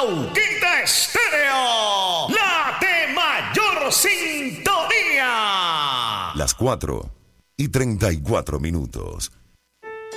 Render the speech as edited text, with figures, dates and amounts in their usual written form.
Pauquita Estéreo, la de mayor sintonía. Las 4:34.